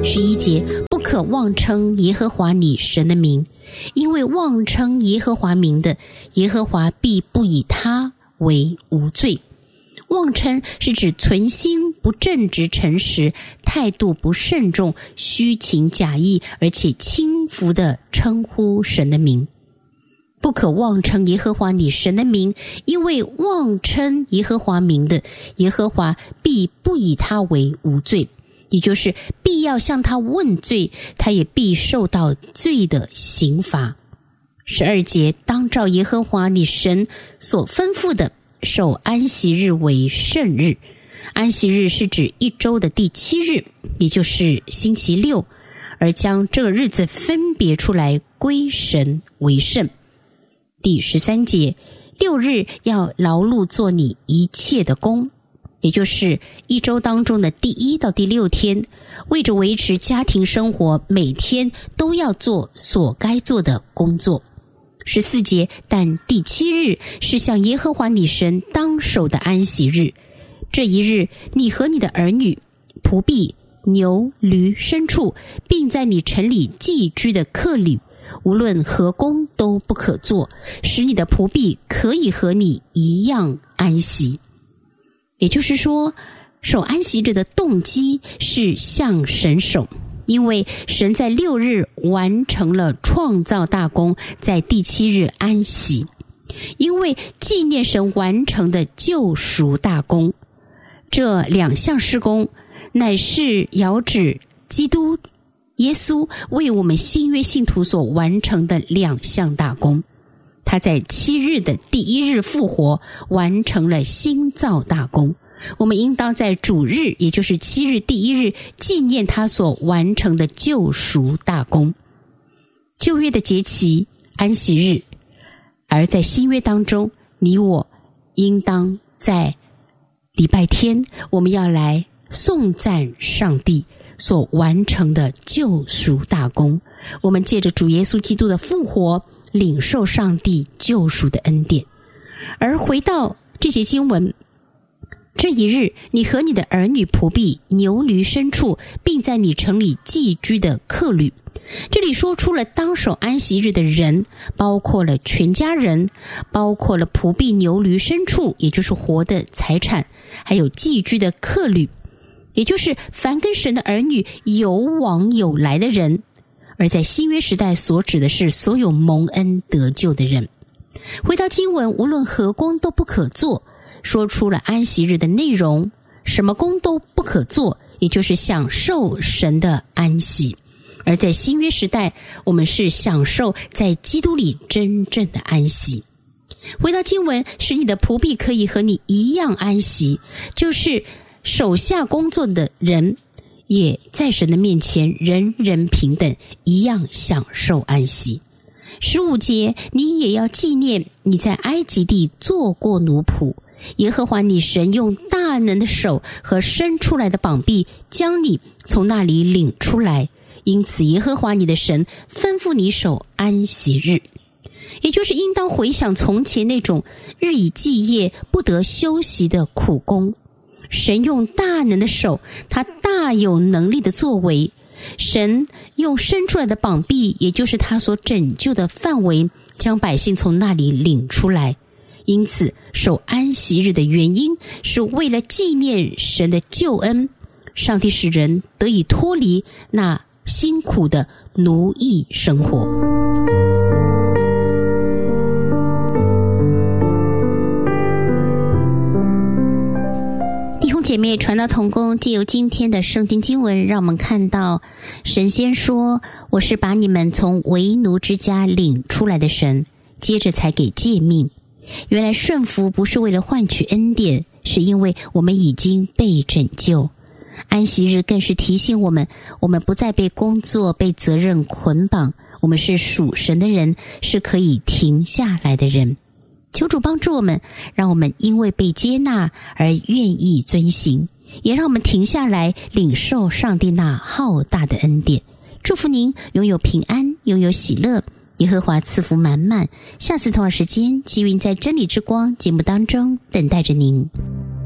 11节，不可妄称耶和华你神的名，因为妄称耶和华名的，耶和华必不以他为无罪。妄称是指存心不正直诚实，态度不慎重，虚情假意，而且轻浮地称呼神的名。不可妄称耶和华你神的名，因为妄称耶和华名的，耶和华必不以他为无罪，也就是必要向他问罪，他也必受到罪的刑罚。12节，当照耶和华你神所吩咐的，守安息日为圣日。安息日是指一周的第7日，也就是星期六，而将这个日子分别出来归神为圣。第13节，6日要劳碌做你一切的工，也就是一周当中的第1到第6天，为着维持家庭生活，每天都要做所该做的工作。14节，但第7日是向耶和华你神当守的安息日，这一日你和你的儿女、仆婢、牛、驴、牲畜，并在你城里寄居的客旅，无论何工都不可做，使你的仆婢可以和你一样安息。也就是说，守安息日的动机是向神守，因为神在6日完成了创造大功，在第7日安息，因为纪念神完成的救赎大功。这2项事工乃是遥指基督耶稣为我们新约信徒所完成的2项大功。他在7日的第1日复活，完成了新造大功。我们应当在主日，也就是7日第1日，纪念他所完成的救赎大功。旧约的节期安息日，而在新约当中，你我应当在礼拜天，我们要来颂赞上帝所完成的救赎大功。我们借着主耶稣基督的复活，领受上帝救赎的恩典。而回到这节经文，这一日你和你的儿女、仆婢、牛驴、牲畜，并在你城里寄居的客旅。这里说出了当守安息日的人，包括了全家人，包括了仆婢、牛驴、牲畜，也就是活的财产，还有寄居的客旅，也就是凡跟神的儿女有往有来的人。而在新约时代所指的是所有蒙恩得救的人。回到经文，无论何工都不可做，说出了安息日的内容，什么工都不可做，也就是享受神的安息。而在新约时代，我们是享受在基督里真正的安息。回到经文，使你的仆婢可以和你一样安息，就是手下工作的人也在神的面前人人平等，一样享受安息。15节，你也要纪念你在埃及地做过奴仆，耶和华你神用大能的手和伸出来的膀臂将你从那里领出来，因此耶和华你的神吩咐你守安息日。也就是应当回想从前那种日以继夜不得休息的苦工。神用大能的手，他大有能力的作为，神用伸出来的膀臂，也就是他所拯救的范围，将百姓从那里领出来。因此守安息日的原因是为了纪念神的救恩，上帝使人得以脱离那辛苦的奴役生活。弟兄姐妹，传道同工藉由今天的圣经经文，让我们看到神先说，我是把你们从为奴之家领出来的神，接着才给诫命。原来顺服不是为了换取恩典，是因为我们已经被拯救。安息日更是提醒我们不再被工作、被责任捆绑，我们是属神的人，是可以停下来的人。求主帮助我们，让我们因为被接纳而愿意遵行，也让我们停下来领受上帝那浩大的恩典。祝福您拥有平安，拥有喜乐，耶和华赐福满满。下次同样时间，奇云在真理之光节目当中等待着您。